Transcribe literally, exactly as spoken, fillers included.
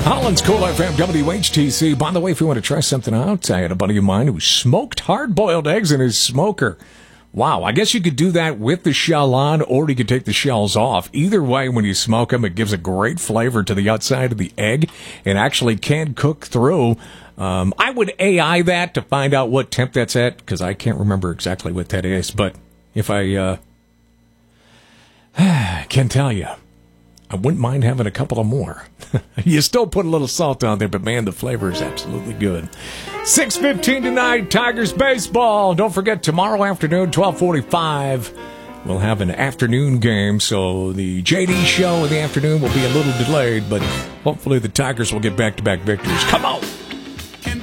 Holland's Cool F M, W H T C. By the way, if you want to try something out, I had a buddy of mine who smoked hard-boiled eggs in his smoker. Wow, I guess you could do that with the shell on, or you could take the shells off. Either way, when you smoke them, it gives a great flavor to the outside of the egg and actually can cook through. Um, I would A I that to find out what temp that's at, because I can't remember exactly what that is. But if I uh, can tell you, I wouldn't mind having a couple of more. You still put a little salt on there, but man, the flavor is absolutely good. six fifteen tonight, Tigers baseball. Don't forget, tomorrow afternoon, twelve forty-five, we'll have an afternoon game, so the J D show in the afternoon will be a little delayed, but hopefully the Tigers will get back-to-back victories. Come on!